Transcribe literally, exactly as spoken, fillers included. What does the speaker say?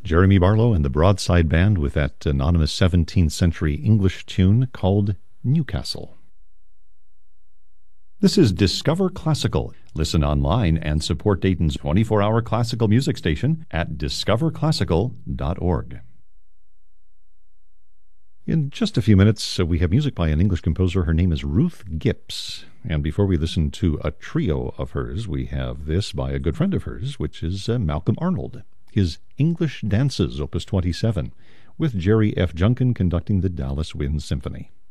Jeremy Barlow and the Broadside Band with that anonymous seventeenth century English tune called Newcastle. This is Discover Classical. Listen online and support Dayton's twenty-four hour classical music station at discover classical dot org. In just a few minutes, uh, we have music by an English composer. Her name is Ruth Gipps. And before we listen to a trio of hers, we have this by a good friend of hers, which is uh, Malcolm Arnold. His English Dances, Opus twenty-seven, with Jerry F. Junkin conducting the Dallas Wind Symphony.